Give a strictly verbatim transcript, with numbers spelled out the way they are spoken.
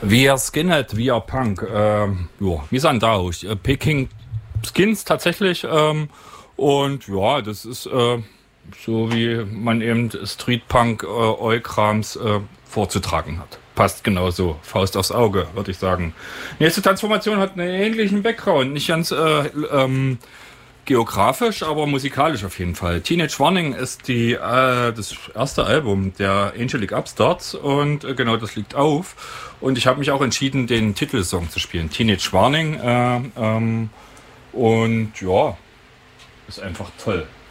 Wir Skinhead, wir Punk. Ähm, ja, wir sind da. Ich, äh, Peking Skins tatsächlich. Ähm, und ja, das ist äh, so, wie man eben Streetpunk äh, Eukrams äh, vorzutragen hat. Passt genauso. Faust aufs Auge, würde ich sagen. Nächste Transformation hat einen ähnlichen Background. Nicht ganz äh, ähm, geografisch, aber musikalisch auf jeden Fall. Teenage Warning ist die äh, das erste Album der Angelic Upstarts und äh, genau das liegt auf. Und ich habe mich auch entschieden, den Titelsong zu spielen. Teenage Warning. Äh, ähm, und ja, ist einfach toll.